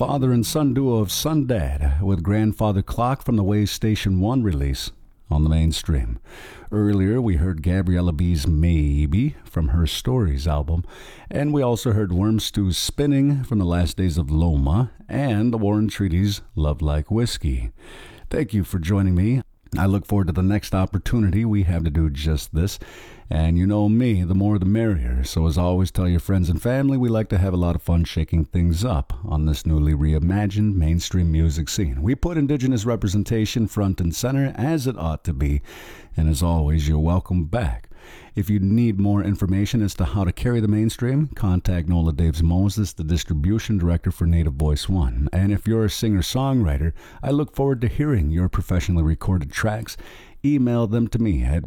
father and son duo of Sun Dad with Grandfather Clock from the Way Station 1 release on the mainstream. Earlier, we heard Gabriella B's Maybe from her Stories album, and we also heard Worm Stew's Spinning from the Last Days of Loma and the War and Treaty's Love Like Whiskey. Thank you for joining me. I look forward to the next opportunity we have to do just this. And you know me, the more the merrier. So as always, tell your friends and family we like to have a lot of fun shaking things up on this newly reimagined mainstream music scene. We put Indigenous representation front and center as it ought to be. And as always, you're welcome back. If you need more information as to how to carry the mainstream, contact Nola Daves Moses, the distribution director for Native Voice One. And if you're a singer-songwriter, I look forward to hearing your professionally recorded tracks. Email them to me at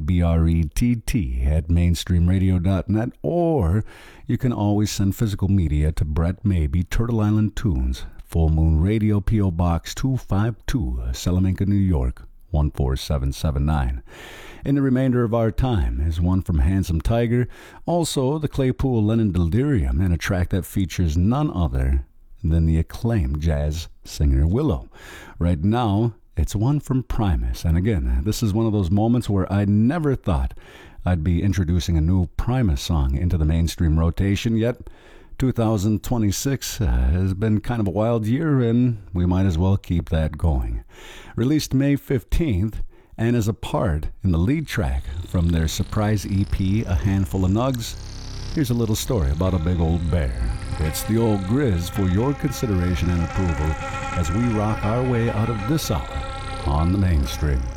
brett@mainstreamradio.net, or you can always send physical media to Brett Maybe, Turtle Island Tunes, Full Moon Radio, P.O. Box 252, Salamanca, New York, 14779. In the remainder of our time is one from Handsome Tiger, also the Claypool Lennon Delirium, and a track that features none other than the acclaimed jazz singer Willow. Right now, it's one from Primus, and again, this is one of those moments where I never thought I'd be introducing a new Primus song into the mainstream rotation, yet 2026 has been kind of a wild year, and we might as well keep that going. Released May 15th, and as a part in the lead track from their surprise EP, A Handful of Nugs, here's a little story about a big old bear. It's the Old Grizz for your consideration and approval as we rock our way out of this hour on the mainstream.